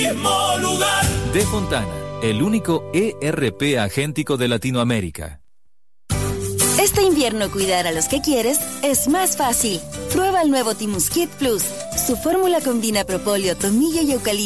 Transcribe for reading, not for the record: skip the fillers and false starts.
mismo lugar. De Fontana, el único ERP agéntico de Latinoamérica. Este invierno cuidar a los que quieres es más fácil. Prueba el nuevo Timus Kid Plus. Su fórmula combina propóleo, tomillo y eucalipto